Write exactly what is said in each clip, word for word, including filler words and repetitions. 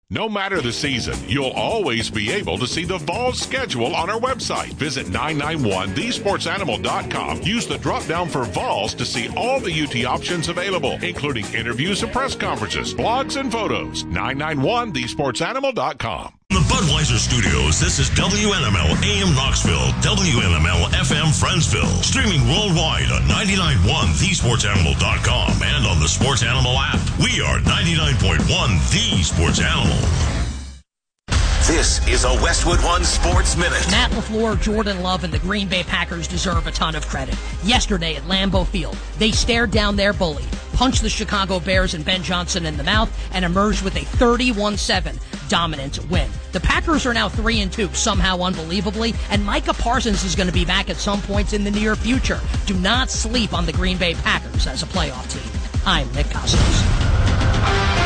No matter the season, you'll always be able to see the Vols schedule on our website. Visit nine nine one the sports animal dot com. Use the drop-down for Vols to see all the U T options available, including interviews and press conferences, blogs, and photos. nine nine one the sports animal dot com. From the Budweiser Studios, this is W N M L A M Knoxville, W N M L F M Friendsville. Streaming worldwide on ninety-nine point one the sports animal dot com and on the Sports Animal app. We are ninety-nine point one The Sports Animal. This is a Westwood One Sports Minute. Matt LaFleur, Jordan Love, and the Green Bay Packers deserve a ton of credit. Yesterday at Lambeau Field, they stared down their bully, punched the Chicago Bears and Ben Johnson in the mouth, and emerged with a thirty-one seven dominant win. The Packers are now three and two, somehow unbelievably, and Micah Parsons is going to be back at some points in the near future. Do not sleep on the Green Bay Packers as a playoff team. I'm Nick Costos.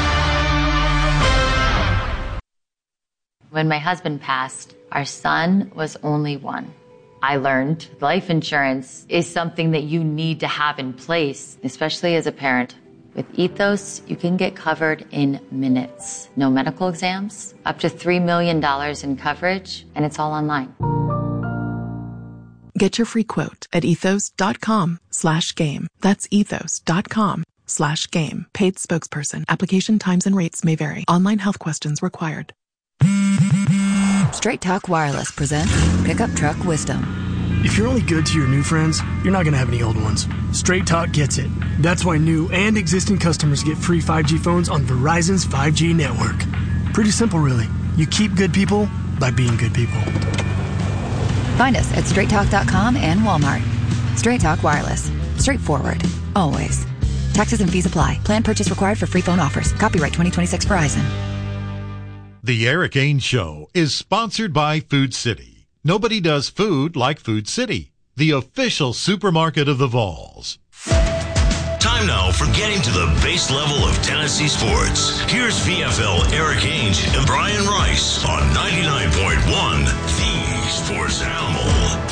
When my husband passed, our son was only one. I learned life insurance is something that you need to have in place, especially as a parent. With Ethos, you can get covered in minutes. No medical exams, up to three million dollars in coverage, and it's all online. Get your free quote at ethos.com slash game. That's ethos.com slash game. Paid spokesperson. Application times and rates may vary. Online health questions required. Straight Talk Wireless presents Pickup Truck Wisdom. If you're only good to your new friends, you're not going to have any old ones. Straight Talk gets it. That's why new and existing customers get free five G phones on Verizon's five G network. Pretty simple, really. You keep good people by being good people. Find us at straight talk dot com and Walmart. Straight Talk Wireless. Straightforward. Always. Taxes and fees apply. Plan purchase required for free phone offers. Copyright twenty twenty-six Verizon. The Eric Ains Show is sponsored by Food City. Nobody does food like Food City, the official supermarket of the Vols. Time now for getting to the base level of Tennessee sports. Here's V F L Eric Ains and Brian Rice on ninety-nine point one The Sports Animal.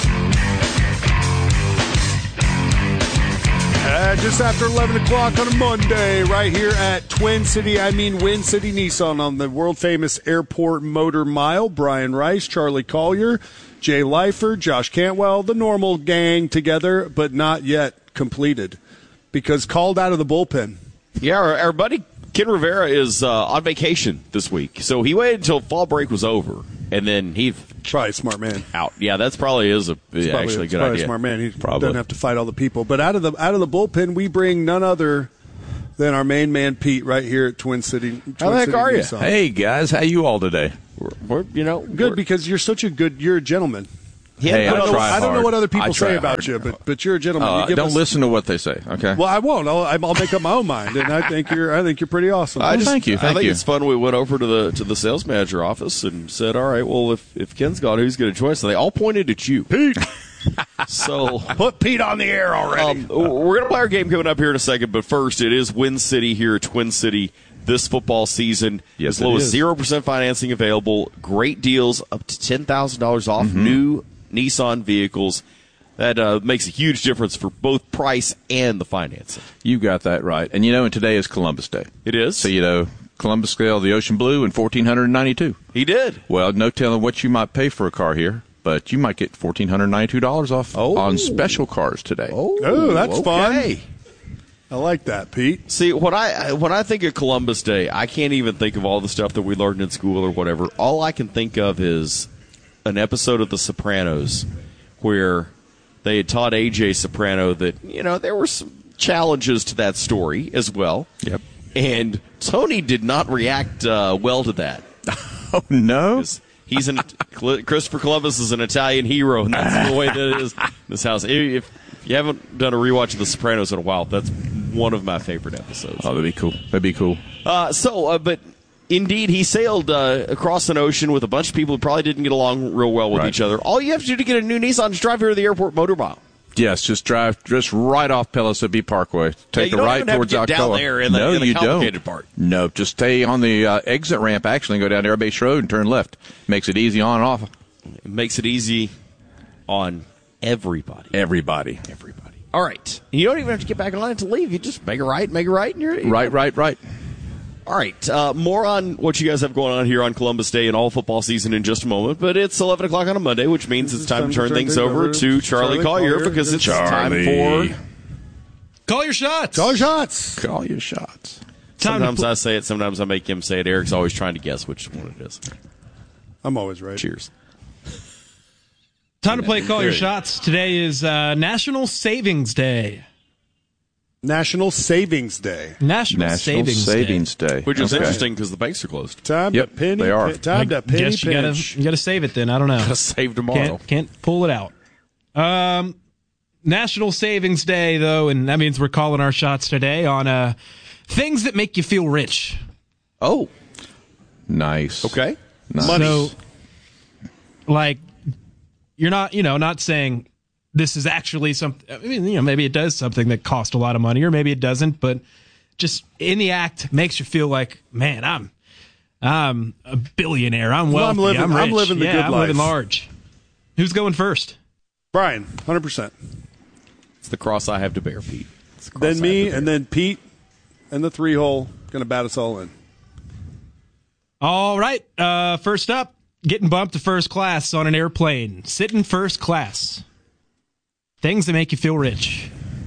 Uh, just after eleven o'clock on a Monday, right here at Twin City, I mean Win City Nissan on the world-famous Airport Motor Mile. Brian Rice, Charlie Collier, Jay Leifer, Josh Cantwell, the normal gang together, but not yet completed because called out of the bullpen. Yeah, our, our buddy Ken Rivera is uh, on vacation this week, so he waited until fall break was over, and then he probably a smart man out. Yeah, that's probably is a it's yeah, probably, actually a good probably idea. A smart man. He probably doesn't have to fight all the people. But out of the out of the bullpen, we bring none other than our main man Pete right here at Twin City. Twin How the heck City are you? Nissan. Hey guys, how you all today? We're, we're you know good because you're such a good. You're a gentleman. Yeah, hey, I, don't I, know, try I don't know what other people say about hard. you, but but you're a gentleman. Uh, you give don't us, listen to what they say. Okay. Well, I won't. I'll, I'll make up my own mind, and I think you're. I think you're pretty awesome. I just, thank you. Thank I think you. it's fun. We went over to the to the sales manager office and said, "All right, well, if if Ken's gone, who's going to join us?" So they all pointed at you, Pete. So put Pete on the air already. Um, we're going to play our game coming up here in a second, but first, it is Win City here at Twin City this football season. Yes, as low it as is. zero percent financing available. Great deals up to ten thousand dollars off Mm-hmm. new Nissan vehicles. That uh, makes a huge difference for both price and the financing. You got that right. And you know, and today is Columbus Day. It is. So, you know, Columbus scaled the ocean blue in fourteen ninety-two. He did. Well, no telling what you might pay for a car here, but you might get one thousand four hundred ninety-two dollars off Oh. on special cars today. Oh, Oh, that's okay. fun. I like that, Pete. See, when I when I think of Columbus Day, I can't even think of all the stuff that we learned in school or whatever. All I can think of is an episode of The Sopranos where they had taught A J Soprano that, you know, there were some challenges to that story as well. Yep. And Tony did not react uh, well to that. Oh, no? He's an Christopher Columbus is an Italian hero, and that's the way that it is in this house. If you haven't done a rewatch of The Sopranos in a while, that's one of my favorite episodes. Oh, that'd be cool. That'd be cool. Uh, so, uh, but indeed, he sailed uh, across an ocean with a bunch of people who probably didn't get along real well with Right. each other. All you have to do to get a new Nissan is drive here to the Airport Motor Mile. Yes, just drive just right off Pellissippi Parkway. Take you a don't right even have towards to get Alcoa. down there in the- no, in the you complicated don't. part. No, just stay on the uh, exit ramp, actually, and go down Air Base Road and turn left. Makes it easy on and off. It makes it easy on everybody. Everybody. Everybody. All right. You don't even have to get back on it to leave. You just make a right, make a right, and you're Right, right, right. All right, uh, more on what you guys have going on here on Columbus Day and all football season in just a moment. But it's eleven o'clock on a Monday, which means it's time, time to turn, turn things over, over to Charlie, Charlie Collier, Collier because it's Charlie. time for Call Your Shots. Call your shots. Call your shots. Time sometimes pl- I say it, sometimes I make him say it. Eric's always trying to guess which one it is. I'm always right. Cheers. Time to play Call Your Shots. Today is uh, National Savings Day. National Savings Day. National, National Savings, Savings Day. Day. Which is okay. interesting because the banks are closed. Time yep, to penny. They are. P- time I to penny guess you gotta, pinch. you gotta save it then. I don't know. Gotta save tomorrow. Can't, can't pull it out. Um, National Savings Day, though, and that means we're calling our shots today on uh, things that make you feel rich. Oh. Nice. Okay. Nice. Money. So, like, you're not, you know, not saying this is actually something, I mean, you know, maybe it does something that costs a lot of money, or maybe it doesn't, but just in the act makes you feel like, man, I'm I'm a billionaire. I'm wealthy. Well, I'm living, I'm, rich. I'm living the yeah, good I'm life. living large. Who's going first? Brian, one hundred percent. It's the cross I have to bear, Pete. The Then me, and then Pete, and the three hole, going to bat us all in. All right. Uh, first up, getting bumped to first class on an airplane. Sitting first class. Things that make you feel rich.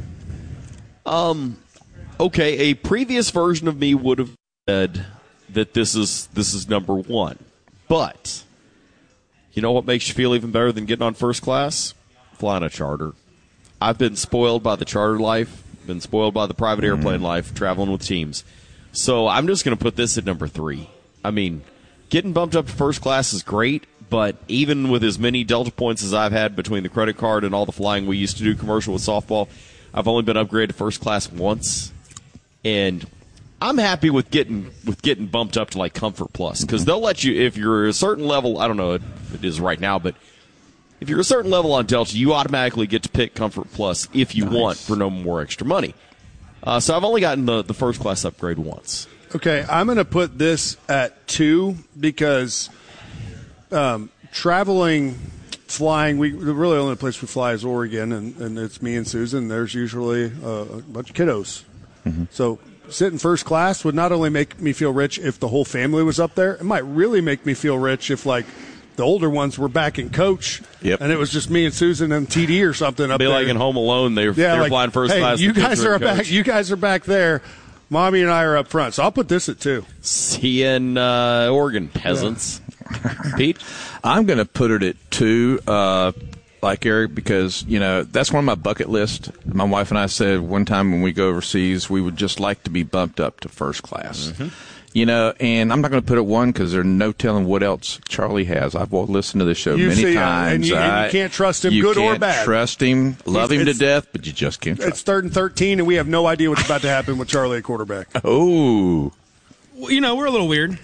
Um, okay, a previous version of me would have said that this is this is number one. But you know what makes you feel even better than getting on first class? Flying a charter. I've been spoiled by the charter life, been spoiled by the private airplane mm-hmm. life, traveling with teams. So I'm just going to put this at number three. I mean, getting bumped up to first class is great, but even with as many Delta points as I've had between the credit card and all the flying we used to do commercial with softball, I've only been upgraded to first class once. And I'm happy with getting with getting bumped up to like Comfort Plus, because they'll let you, if you're a certain level, I don't know if it is right now, but if you're a certain level on Delta, you automatically get to pick Comfort Plus if you nice. want for no more extra money. Uh, so I've only gotten the, the first class upgrade once. Okay, I'm going to put this at two because um, traveling, flying, we the really only place we fly is Oregon, and, and it's me and Susan. There's usually uh, a bunch of kiddos. Mm-hmm. So sitting first class would not only make me feel rich if the whole family was up there, it might really make me feel rich if, like, the older ones were back in coach, yep. and it was just me and Susan and T D or something up Be there. like in Home Alone, they're, yeah, they're like, flying first hey, class. You guys are back. You guys are back there. Mommy and I are up front, so I'll put this at two. See you in uh, Oregon, peasants. Yeah. Pete, I'm going to put it at two, uh, like Eric, because you know that's one of my bucket list. My wife and I said one time when we go overseas, we would just like to be bumped up to first class. Mm-hmm. You know, and I'm not going to put it one because there's no telling what else Charlie has. I've listened to this show you many see, times. Uh, and, you, and you can't trust him, you good can't or bad. Trust him, love He's, him to death, but you just can't trust him. It's third and thirteen, and we have no idea what's about to happen with Charlie at quarterback. Oh. Well, you know, we're a little weird.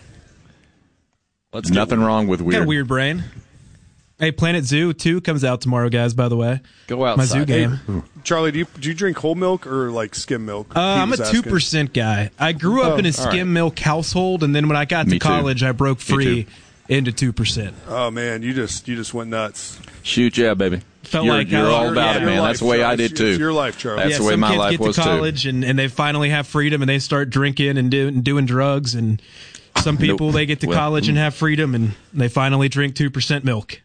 Let's Nothing wrong with weird. Got a weird brain. Hey, Planet Zoo two comes out tomorrow, guys, by the way. Go outside. My zoo game. Hey, Charlie, do you, do you drink whole milk or, like, skim milk? Uh, I'm a two percent guy. I grew up oh, in a skim right. milk household, and then when I got Me to college, too. I broke free into two percent. Oh, man, you just you just went nuts. Shoot, yeah, baby. Felt you're, like you're uh, all about yeah, it, man. Life, That's the way Charlie. I did, too. It's your life, Charlie. That's yeah, the way some my kids life get was, to college, and, and they finally have freedom, and they start drinking and do, doing drugs, and some people, nope. they get to well, college and have freedom, and they finally drink two percent milk.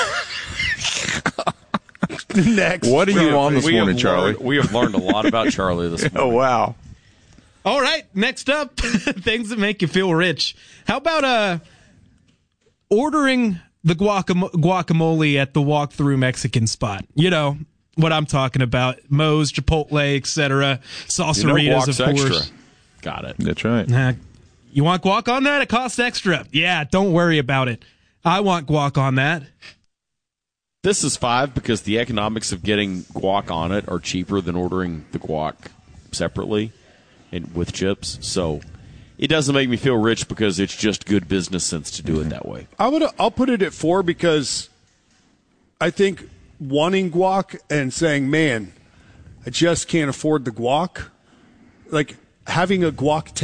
Next. What are you on this we morning, Charlie? Learned, we have learned a lot about Charlie this morning. Oh, wow. All right, next up, things that make you feel rich. How about uh, ordering the guacam- guacamole at the walk-through Mexican spot? You know what I'm talking about. Moe's, Chipotle, et cetera. Salsaritas, you know, of course. Extra. Got it. That's right. Uh, you want guac on that? It costs extra. Yeah, don't worry about it. I want guac on that. This is five because the economics of getting guac on it are cheaper than ordering the guac separately and with chips. So it doesn't make me feel rich because it's just good business sense to do mm-hmm. it that way. I would. I'll put it at four because I think wanting guac and saying, "Man, I just can't afford the guac," like having a guac take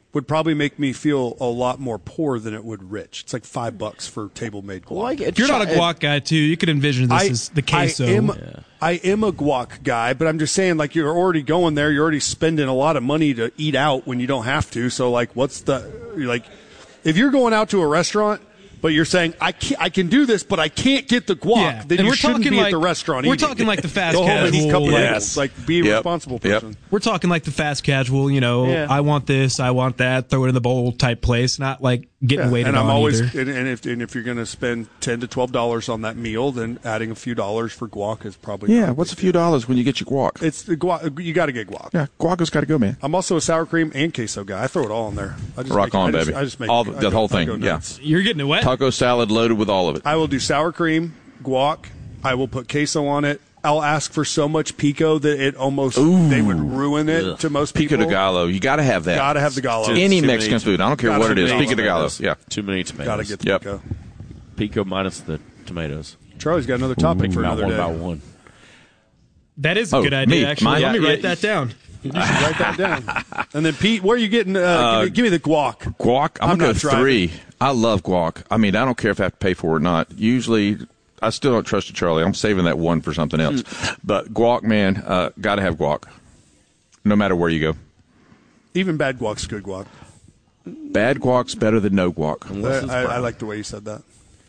would probably make me feel a lot more poor than it would rich. It's like five bucks for table-made guac. Like, If you're not a guac guy, too, you could envision this I, as the queso. I am, yeah. I am a guac guy, but I'm just saying, like, you're already going there. You're already spending a lot of money to eat out when you don't have to. So, like, what's the – like, if you're going out to a restaurant – but you're saying I can I can do this, but I can't get the guac. Yeah. Then and you we're shouldn't talking be like, at the restaurant. We're eating. talking like the fast Go casual. home and eat a couple like, yes. Like be a yep. responsible person. Yep. We're talking like the fast casual. You know, yeah. I want this, I want that. Throw it in the bowl type place. Not like getting yeah. weighted and I'm on always, either. And, and if and if you're going to spend ten to twelve dollars on that meal, then adding a few dollars for guac is probably yeah. What's a few dollars when you get your guac? It's the guac. You got to get guac. Yeah, guac has got to go, man. I'm also a sour cream and queso guy. I throw it all in there. I just Rock make, on, I just, baby. I just make all the, I the go, whole I thing. go Yeah, nuts. You're getting it wet. Taco salad loaded with all of it. I will do sour cream, guac. I will put queso on it. I'll ask for so much pico that it almost Ooh. they would ruin it Ugh. to most pico people. de gallo. You got to have that. Got to have the gallo. Any Too Mexican many, food. I don't care gotta what it is. have Pico de gallo. tomatoes. Yeah. Too many tomatoes. Got to get the Yep. pico. Pico minus the tomatoes. Charlie's got another topic Ooh, for about another one day. About one. That is a Oh, good idea, me. actually. Mine? Let me Yeah, write yeah. that down. You should write that down. And then Pete, where are you getting? Uh, Uh, give, me, give me the guac. Guac. I'm, I'm gonna not go driving. three. I love guac. I mean, I don't care if I have to pay for it or not. Usually, I still don't trust you, Charlie. I'm saving that one for something else. But guac, man, uh, got to have guac, no matter where you go. Even bad guac's good guac. Bad guac's better than no guac. I, I, I like the way you said that.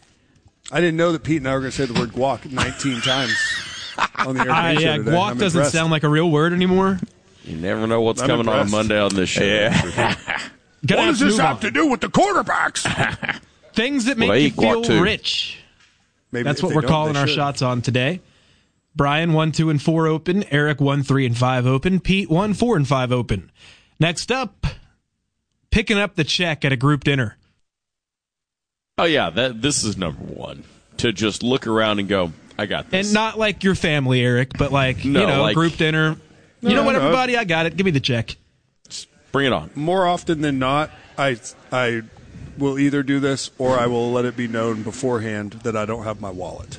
I didn't know that Pete and I were going to say the word guac nineteen times on the air. Ah, yeah, today. guac I'm doesn't impressed. sound like a real word anymore. You never know what's I'm coming on a impressed. Monday on this show. Yeah. Gotta What does this move have on. to do with the quarterbacks? Things that make Well, they you eat guac, feel too. rich. Maybe That's if what they we're don't, calling they our should. shots on today. Brian, one, two, and four open. Eric, one, three, and five open. Pete, one, four, and five open. Next up, picking up the check at a group dinner. Oh yeah, that this is number one. To just look around and go, I got this. And not like your family, Eric, but like, No, you know, like- group dinner. You No, know what, no. everybody? I got it. Give me the check. Bring it on. More often than not, I I will either do this or I will let it be known beforehand that I don't have my wallet.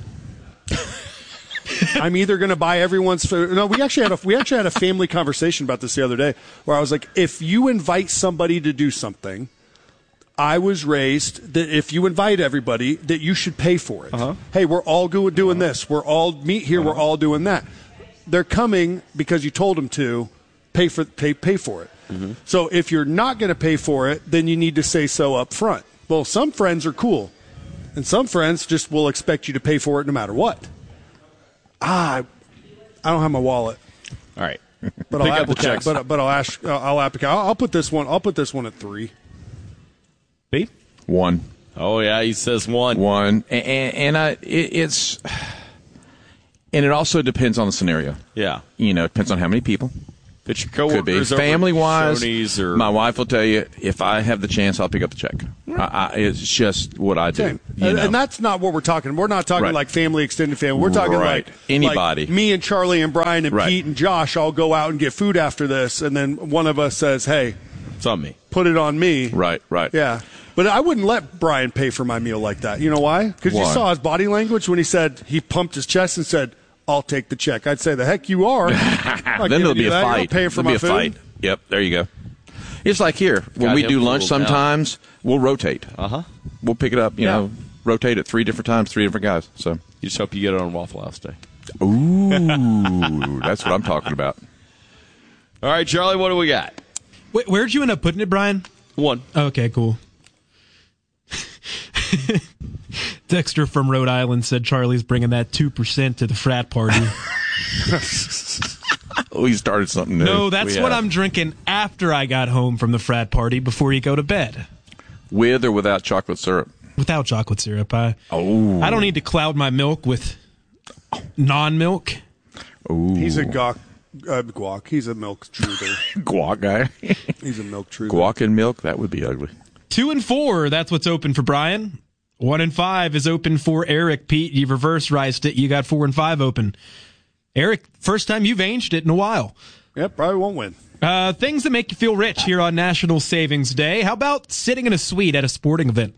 I'm either going to buy everyone's food. No, we actually had a we actually had a family conversation about this the other day, where I was like, if you invite somebody to do something, I was raised that if you invite everybody, that you should pay for it. Uh-huh. Hey, we're all go- doing this. We're all meet here. We're all doing that. They're coming because you told them to pay for pay pay for it. Mm-hmm. So if you're not going to pay for it, then you need to say so up front. Well, some friends are cool, and some friends just will expect you to pay for it no matter what. Ah, I don't have my wallet, All right. but I'll Pick up the applicate. checks. But but I'll ask. I'll applicate. I'll, I'll put this one. I'll put this one at three. Pete? One. Oh yeah, he says one. One. And, and, and I, it, it's, and it also depends on the scenario. Yeah. You know, it depends on how many people. If it's your Could be coworkers over at family wise. Shoney's or My wife will tell you if I have the chance, I'll pick up the check. I, I, it's just what I do. Same. you And, know. and that's not what we're talking. We're not talking Right. like family, extended family. We're talking Right. like Anybody. like me and Charlie and Brian and Right. Pete and Josh all go out and get food after this, and then one of us says, "Hey, it's on me. put it on me." Right. Right. Yeah. But I wouldn't let Brian pay for my meal like that. You know why? Because you Why? saw his body language when he said, he pumped his chest and said, I'll take the check. I'd say, the heck you are. then there'll be a that. You're not fight. paying for There'll my be a food. fight. Yep. There you go. It's like here when Got we him do lunch. fooled now. Sometimes we'll rotate. Uh huh. We'll pick it up. You Yeah. know, rotate it three different times, three different guys. So. You just hope you get it on Waffle House Day. Ooh, that's what I'm talking about. All right, Charlie, what do we got? Wait, where'd you end up putting it, Brian? One. Okay, cool. Dexter from Rhode Island said Charlie's bringing that two percent to the frat party. We started something new. No, that's We what have. I'm drinking after I got home from the frat party before you go to bed. With or without chocolate syrup? Without chocolate syrup. I, Oh. I don't need to cloud my milk with non-milk. Ooh. He's a guac. Uh, guac. He's a milk truther. guac guy. He's a milk truther. Guac and milk, that would be ugly. Two and four, that's what's open for Brian. One and five is open for Eric. Pete, you've reverse riced it. You got four and five open. Eric, first time you've aged it in a while. Yep, probably won't win. Uh, things that make you feel rich here on National Savings Day. How about sitting in a suite at a sporting event?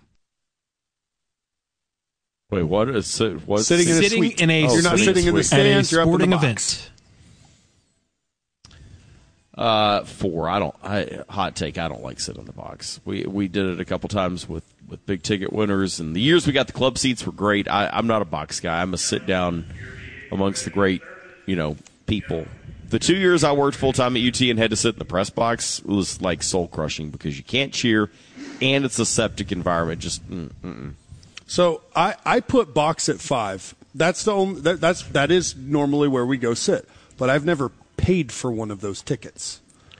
Wait, what is it? What's Sitting in a Sitting suite. in a Oh, you're not suite sitting in the at a stands. You're up in the sporting box. event. Uh, four. I don't. I, hot take. I don't like sitting in the box. We we did it a couple times with, with big ticket winners, and the years we got the club seats were great. I, I'm not a box guy. I'm a sit down amongst the great, you know, people. The two years I worked full time at U T and had to sit in the press box was like soul crushing because you can't cheer, and it's a septic environment. Just mm, mm-mm. So I, I put box at five. That's the only that, that's that is normally where we go sit, but I've never paid for one of those tickets.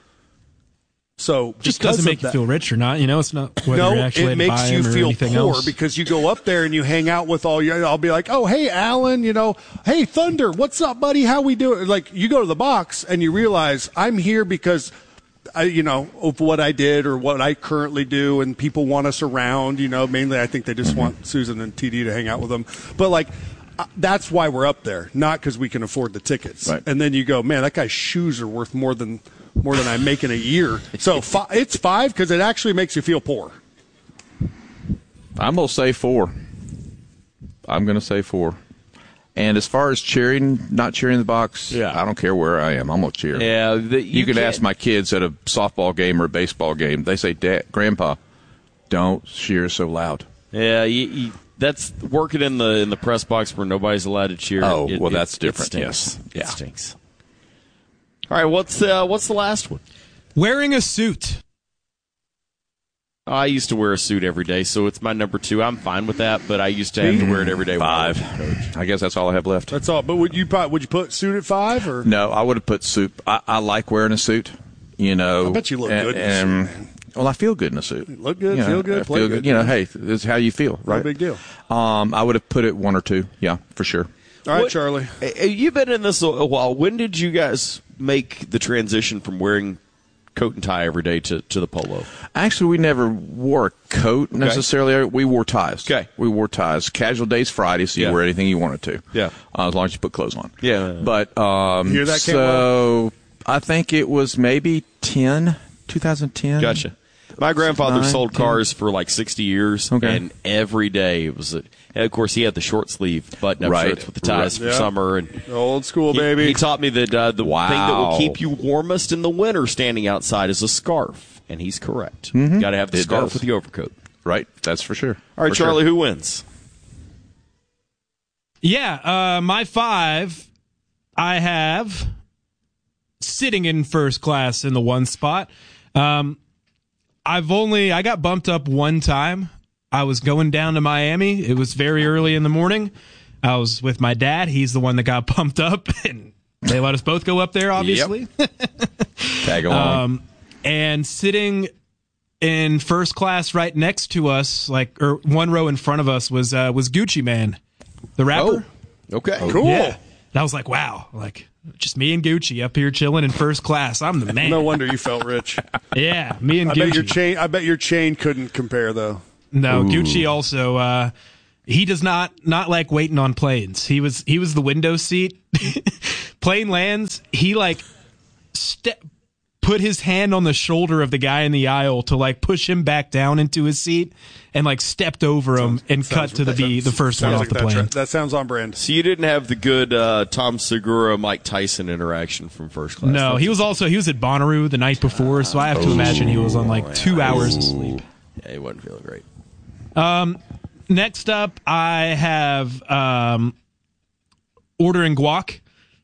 So just doesn't make you feel rich or not, you know. It's not whether no, you're actually it makes you feel poor else. Because you go up there and you hang out with all your. I'll be like, oh hey Alan, you know, hey Thunder, what's up, buddy? How we doing? Like you go to the box and you realize I'm here because, I you know of what I did or what I currently do, and people want us around. You know, mainly I think they just mm-hmm. want Susan and T D to hang out with them, but like. Uh, that's why we're up there, not because we can afford the tickets. Right. And then you go, man, that guy's shoes are worth more than more than I make in a year. So fi- it's five because it actually makes you feel poor. I'm gonna say four. I'm gonna say four. And as far as cheering, not cheering the box, yeah. I don't care where I am. I'm gonna cheer. Yeah, the, you, you can can't. ask my kids at a softball game or a baseball game. They say, "Dad, Grandpa, don't cheer so loud." Yeah, you, you, that's working in the in the press box where nobody's allowed to cheer. Oh, it, well, it, that's different. It yes, it yeah. stinks. All right, what's uh, what's the last one? Wearing a suit. I used to wear a suit every day, so it's my number two. I'm fine with that, but I used to have to wear it every day. Five. I guess that's all I have left. That's all. But would you put, would you put suit at five or no? I would have put suit. I, I like wearing a suit. You know, I bet you look and, good in a and, suit, man. Well, I feel good in a suit. You look good, you know, feel good, I play feel good. You know, hey, this is how you feel, right? No big deal. Um, I would have put it one or two. Yeah, for sure. All right, what, Charlie. You've been in this a while. When did you guys make the transition from wearing coat and tie every day to, to the polo? Actually, we never wore a coat necessarily. Okay. We wore ties. Okay. We wore ties. Casual days Friday, so you yeah. wear anything you wanted to. Yeah. Uh, as long as you put clothes on. Yeah. But um, you hear that, so I think it was maybe ten, twenty ten. Gotcha. My grandfather Nine, sold ten. cars for like sixty years, okay. and every day it was. A, and of course, he had the short sleeve button-up right. shirts with the ties right. for yeah. summer, and old school he, baby. He taught me that uh, the wow. thing that will keep you warmest in the winter, standing outside, is a scarf, and he's correct. Mm-hmm. You got to have the It scarf does. with the overcoat. Right, that's for sure. All right, for Charlie, sure. who wins? Yeah, uh, my five, I have sitting in first class in the one spot. Um, I've only, I got bumped up one time. I was going down to Miami. It was very early in the morning. I was with my dad. He's the one that got bumped up, and they let us both go up there, obviously. Yep. Tag along. Um, and sitting in first class right next to us, like, or one row in front of us, was uh, was Gucci Mane, the rapper. Oh, okay. Cool. Yeah. And I was like, wow, like, just me and Gucci up here chilling in first class. I'm the man. No wonder you felt rich. Yeah, me and I Gucci. bet your chain. I bet your chain couldn't compare though. No, Ooh. Gucci also. Uh, he does not not like waiting on planes. He was he was the window seat. Plane lands. He like step put his hand on the shoulder of the guy in the aisle to like push him back down into his seat, and like stepped over him and cut to the be the first one off like the that, plane. tra- that sounds on brand. So you didn't have the good uh, Tom Segura, Mike Tyson interaction from first class. No, he was also he was at Bonnaroo the night before, so I have to imagine he was on like two hours of sleep. Yeah, he wasn't feeling great. Um, next up, I have um, ordering guac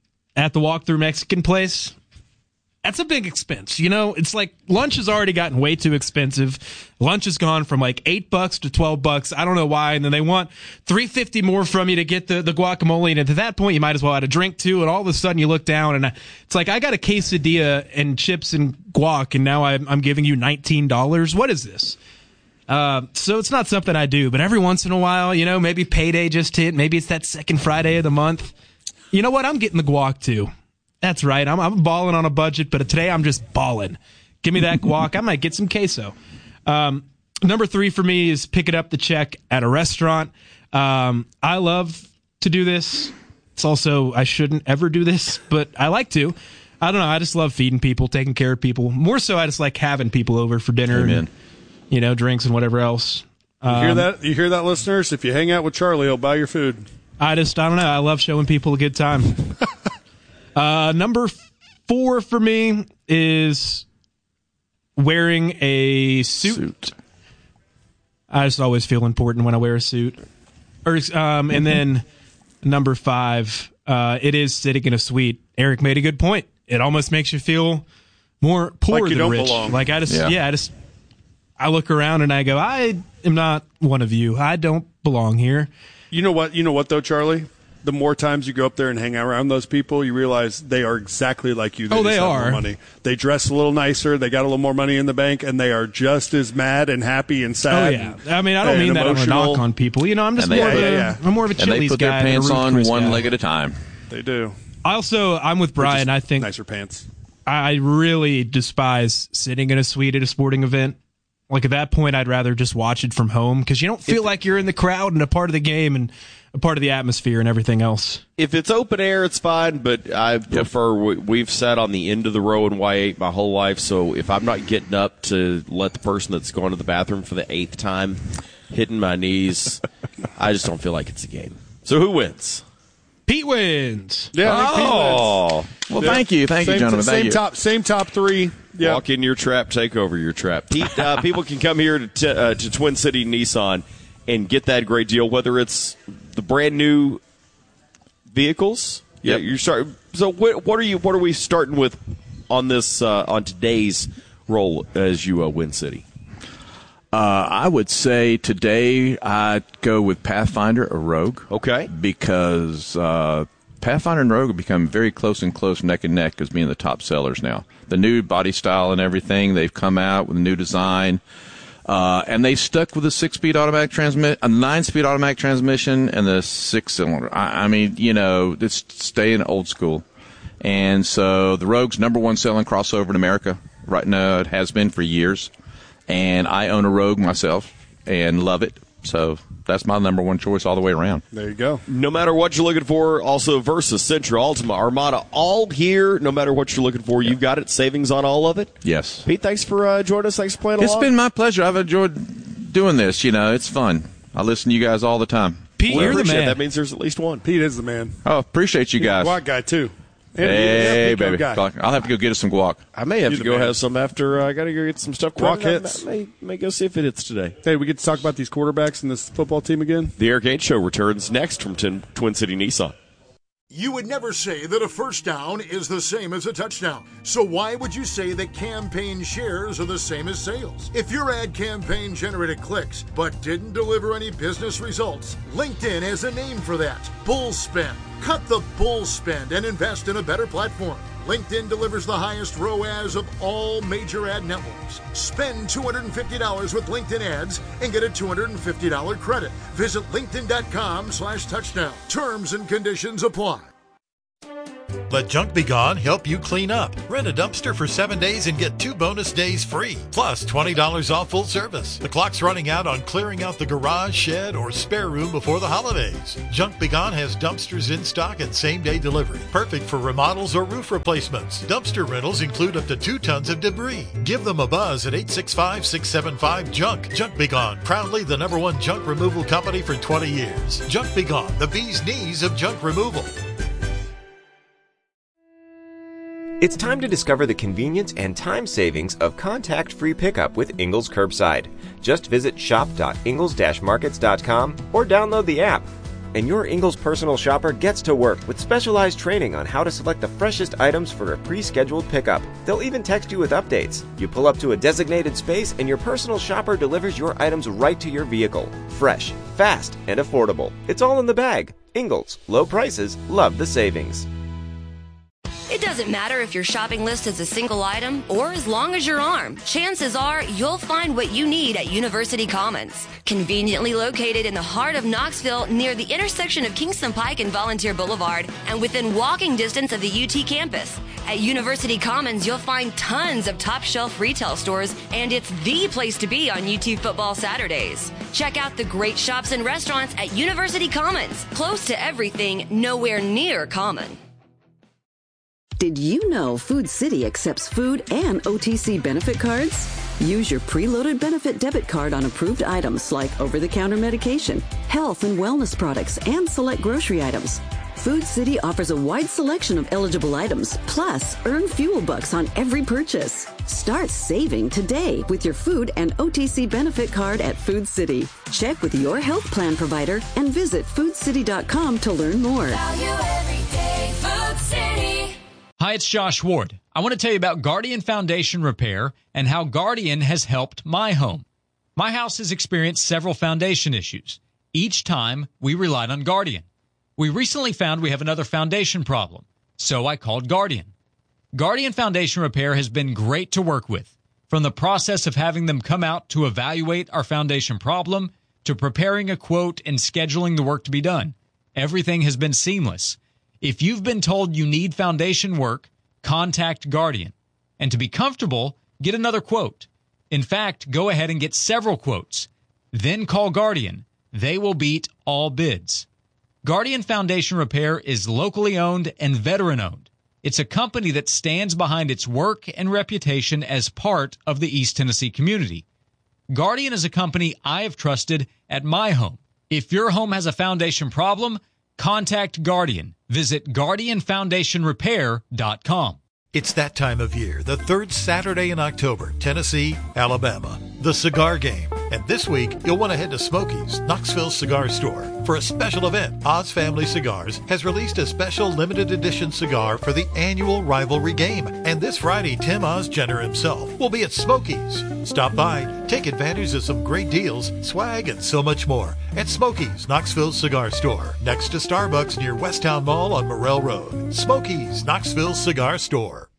at the walk-through Mexican place. That's a big expense. You know, it's like lunch has already gotten way too expensive. Lunch has gone from like eight bucks to twelve bucks. I don't know why. And then they want three fifty more from you to get the, the guacamole. And at that point, you might as well add a drink too. And all of a sudden you look down and it's like, I got a quesadilla and chips and guac. And now I'm, I'm giving you nineteen dollars. What is this? Uh, so it's not something I do, but every once in a while, you know, maybe payday just hit. Maybe it's that second Friday of the month. You know what? I'm getting the guac too. That's right. I'm, I'm balling on a budget, but today I'm just balling. Give me that guac. I might get some queso. Um, number three for me is picking up the check at a restaurant. Um, I love to do this. It's also, I shouldn't ever do this, but I like to. I don't know. I just love feeding people, taking care of people. More so, I just like having people over for dinner Amen. and, you know, drinks and whatever else. You hear Um, that? You hear that, listeners? If you hang out with Charlie, he'll buy your food. I just, I don't know. I love showing people a good time. uh, number four for me is wearing a suit. Suit. I just always feel important when I wear a suit. Or, um, and then number five, uh, it is sitting in a suite. Eric made a good point. It almost makes you feel more poor like you than don't rich. belong. Like I just, Yeah. yeah, I just, I look around and I go, I am not one of you. I don't belong here. You know what? You know what though, Charlie? The more times you go up there and hang out around those people, you realize they are exactly like you. They Oh, just they have are. more money. They dress a little nicer. They got a little more money in the bank, and they are just as mad and happy and Oh sad. yeah. and- I mean, I don't and mean that on a emotional. knock on people. You know, I'm just And they- more of Yeah, a, yeah, yeah. I'm more of a And they Chili's put their guy than a pants Ruth on Chris one guy. leg at a time. They do. I also, I'm with Brian. Just I think nicer pants. I really despise sitting in a suite at a sporting event. Like at that point, I'd rather just watch it from home because you don't feel like you're in the crowd and a part of the game and a part of the atmosphere and everything else. If it's open air, it's fine, but I prefer, we- we've sat on the end of the row in Y eight my whole life, so if I'm not getting up to let the person that's going to the bathroom for the eighth time hitting my knees, I just don't feel like it's a game. So who wins? Pete wins. Yeah. I think Pete Oh, wins. Well, Yeah. thank you. Thank you, Same- gentlemen. Same Thank you. top. Same top three. Yeah. walk in your trap, take over your trap. Pete, uh, people can come here to, t- uh, to Twin City Nissan and get that great deal, whether it's the brand new vehicles. Yeah, Yep. you're starting. So what, what are you? What are we starting with on this uh, on today's roll as you uh, win City? Uh, I would say today I'd go with Pathfinder or Rogue. Okay. Because uh, Pathfinder and Rogue have become very close and close, neck and neck, as being the top sellers now. The new body style and everything, they've come out with a new design. Uh, and they stuck with the six-speed automatic transmit, a nine-speed automatic transmission, and the six-cylinder. I, I mean, you know, it's staying old school. And so the Rogue's number one selling crossover in America right now. It has been for years. And I own a Rogue myself and love it. So that's my number one choice all the way around. There you go. No matter what you're looking for, also Versa, Sentra, Altima, Armada, all here. No matter what you're looking for, you've got it. Savings on all of it. Yes. Pete, thanks for uh, joining us. Thanks for playing It's along. been my pleasure. I've enjoyed doing this. You know, it's fun. I listen to you guys all the time. Pete, We you're the appreciate man. That means there's at least one. Pete is the man. Oh, appreciate you He's a guys. guac guy too. And Hey, he's a baby. guy. I'll have to go get us some guac. I may have You're to the go man. have some after. Uh, I got to go get some stuff. Guac I- I- hits. I may, may go see if it hits today. Hey, we get to talk about these quarterbacks and this football team again. The Eric Ainge Show returns next from Tin- Twin City Nissan. You would never say that a first down is the same as a touchdown. So why would you say that campaign shares are the same as sales? If your ad campaign generated clicks but didn't deliver any business results, LinkedIn has a name for that. Bull spend. Cut the bull spend and invest in a better platform. LinkedIn delivers the highest R O A S of all major ad networks. Spend two hundred fifty dollars with LinkedIn ads and get a two hundred fifty dollars credit. Visit linkedin.com slash touchdown. Terms and conditions apply. Let Junk Be Gone help you clean up. Rent a dumpster for seven days and get two bonus days free. Plus twenty dollars off full service. The clock's running out on clearing out the garage, shed, or spare room before the holidays. Junk Be Gone has dumpsters in stock and same-day delivery. Perfect for remodels or roof replacements. Dumpster rentals include up to two tons of debris. Give them a buzz at eight six five, six seven five, JUNK. Junk Be Gone, proudly the number one junk removal company for twenty years. Junk Be Gone, the bee's knees of junk removal. It's time to discover the convenience and time savings of contact-free pickup with Ingles Curbside. Just visit shop dot ingles dash markets dot com or download the app. And your Ingles personal shopper gets to work with specialized training on how to select the freshest items for a pre-scheduled pickup. They'll even text you with updates. You pull up to a designated space and your personal shopper delivers your items right to your vehicle. Fresh, fast, and affordable. It's all in the bag. Ingles. Low prices. Love the savings. It doesn't matter if your shopping list is a single item or as long as your arm. Chances are you'll find what you need at University Commons. Conveniently located in the heart of Knoxville near the intersection of Kingston Pike and Volunteer Boulevard and within walking distance of the U T campus. At University Commons, you'll find tons of top shelf retail stores and it's the place to be on U T football Saturdays. Check out the great shops and restaurants at University Commons. Close to everything, nowhere near common. Did you know Food City accepts food and O T C benefit cards? Use your preloaded benefit debit card on approved items like over-the-counter medication, health and wellness products, and select grocery items. Food City offers a wide selection of eligible items, plus earn fuel bucks on every purchase. Start saving today with your food and O T C benefit card at Food City. Check with your health plan provider and visit food city dot com to learn more. Value every day, Food City. Hi, it's Josh Ward. I want to tell you about Guardian Foundation Repair and how Guardian has helped my home. My house has experienced several foundation issues. Each time, we relied on Guardian. We recently found we have another foundation problem, so I called Guardian. Guardian Foundation Repair has been great to work with. From the process of having them come out to evaluate our foundation problem, to preparing a quote and scheduling the work to be done, everything has been seamless. If you've been told you need foundation work, contact Guardian. And to be comfortable, get another quote. In fact, go ahead and get several quotes. Then call Guardian. They will beat all bids. Guardian Foundation Repair is locally owned and veteran-owned. It's a company that stands behind its work and reputation as part of the East Tennessee community. Guardian is a company I have trusted at my home. If your home has a foundation problem, contact Guardian. Visit guardian foundation repair dot com. It's that time of year, the third Saturday in October, Tennessee, Alabama, the cigar game. And this week, you'll want to head to Smokies, Knoxville Cigar Store, for a special event. Oz Family Cigars has released a special limited edition cigar for the annual rivalry game. And this Friday, Tim Oz Jenner himself will be at Smokies. Stop by, take advantage of some great deals, swag, and so much more at Smokies, Knoxville Cigar Store, next to Starbucks near Westtown Mall on Morrell Road. Smokies, Knoxville Cigar Store.